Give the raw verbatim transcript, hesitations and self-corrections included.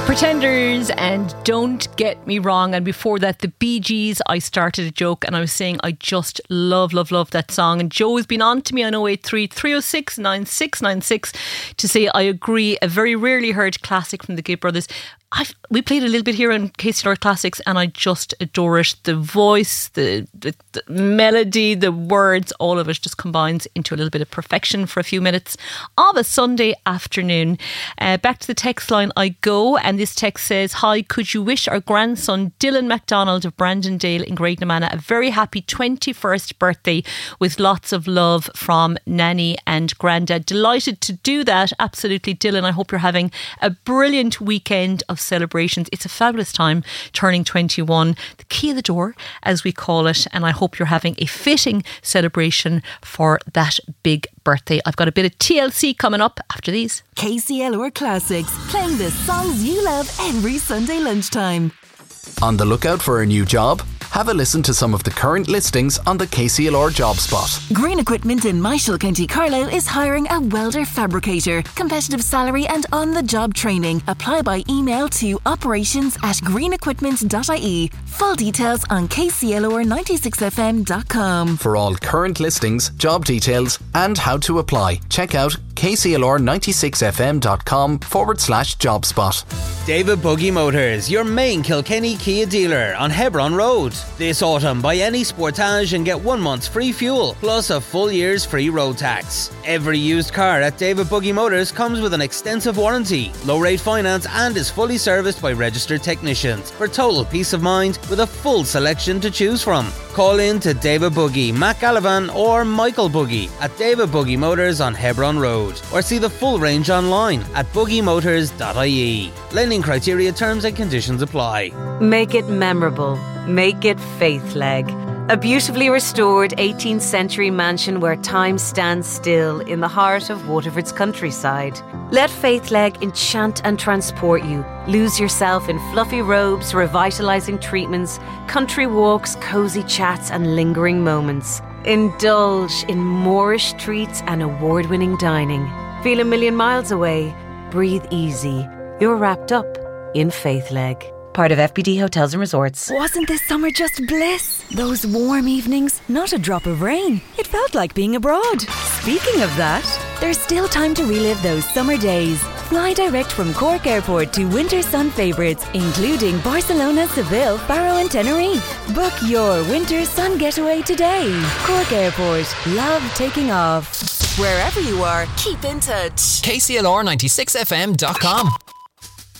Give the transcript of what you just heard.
Pretenders and Don't Get Me Wrong, and before that the Bee Gees. I started a joke and I was saying I just love love love that song, and Joe has been on to me on oh eight three, three oh six, nine six nine six to say I agree, a very rarely heard classic from the Gibb Brothers. I've, we played a little bit here on K C L R Classics and I just adore it. The voice, the, the, the melody, the words, all of it just combines into a little bit of perfection for a few minutes of a Sunday afternoon. Uh, back to the text line I go, and this text says, hi, could you wish our grandson Dylan MacDonald of Brandondale in Graignamanagh a very happy twenty-first birthday with lots of love from Nanny and Grandad. Delighted to do that, absolutely, Dylan. I hope you're having a brilliant weekend of celebrations. It's a fabulous time turning twenty-one, the key of the door as we call it, and I hope you're having a fitting celebration for that big birthday. I've got a bit of T L C coming up after these. K C L R Classics, playing the songs you love every Sunday lunchtime. On the lookout for a new job? Have a listen to some of the current listings on the K C L R Job Spot. Green Equipment in Michael, County Carlow is hiring a welder fabricator. Competitive salary and on-the-job training. Apply by email to operations at green equipment dot I E. Full details on k c l r ninety-six f m dot com. For all current listings, job details and how to apply, check out k c l r ninety-six f m dot com forward slash job spot. David Buggy Motors, your main Kilkenny Kia dealer on Hebron Road. This autumn, buy any Sportage and get one month's free fuel, plus a full year's free road tax. Every used car at David Buggy Motors comes with an extensive warranty, low rate finance, and is fully serviced by registered technicians for total peace of mind with a full selection to choose from. Call in to David Buggy, Matt Gallivan or Michael Buggy at David Buggy Motors on Hebron Road, or see the full range online at buggy motors dot I E. Lending criteria, terms and conditions apply. Make it memorable. Make it Faithleg. A beautifully restored eighteenth century mansion where time stands still in the heart of Waterford's countryside. Let Faithleg enchant and transport you. Lose yourself in fluffy robes, revitalising treatments, country walks, cosy chats and lingering moments. Indulge in Moorish treats and award-winning dining. Feel a million miles away. Breathe easy. You're wrapped up in Faithleg. Part of F B D Hotels and Resorts. Wasn't this summer just bliss? Those warm evenings, not a drop of rain. It felt like being abroad. Speaking of that, there's still time to relive those summer days. Fly direct from Cork Airport to winter sun favourites, including Barcelona, Seville, Faro and Tenerife. Book your winter sun getaway today. Cork Airport. Love taking off. Wherever you are, keep in touch. K C L R ninety-six f m dot com